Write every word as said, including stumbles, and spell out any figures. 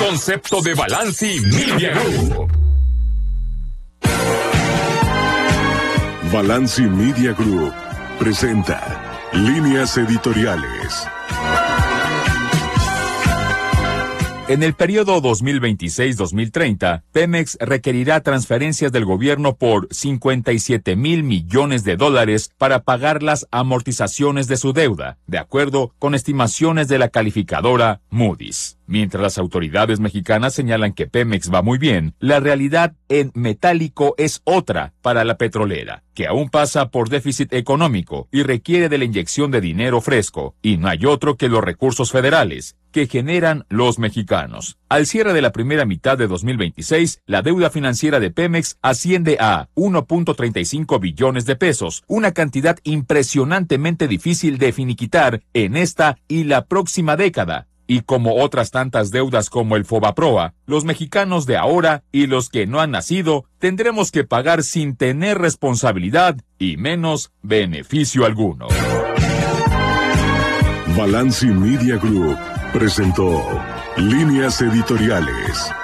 concepto de Balanci Media Group. Balanci Media Group presenta Líneas Editoriales. En el periodo dos mil veintiséis a dos mil treinta, Pemex requerirá transferencias del gobierno por cincuenta y siete mil millones de dólares para pagar las amortizaciones de su deuda, de acuerdo con estimaciones de la calificadora Moody's. Mientras las autoridades mexicanas señalan que Pemex va muy bien, la realidad en metálico es otra para la petrolera, que aún pasa por déficit económico y requiere de la inyección de dinero fresco, y no hay otro que los recursos federales que generan los mexicanos. Al cierre de la primera mitad de dos mil veintiséis, la deuda financiera de Pemex asciende a uno punto treinta y cinco billones de pesos, una cantidad impresionantemente difícil de finiquitar en esta y la próxima década. Y como otras tantas deudas como el Fobaproa, los mexicanos de ahora y los que no han nacido tendremos que pagar sin tener responsabilidad y menos beneficio alguno. Balanci Media Group presentó Líneas Editoriales.